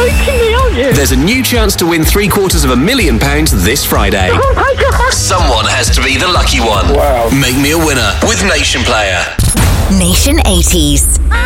joking me, aren't you? There's a new chance to win £750,000 this Friday. Oh my God. Someone has to be the lucky one. Wow. Make me a winner with Nation Player. Nation 80s.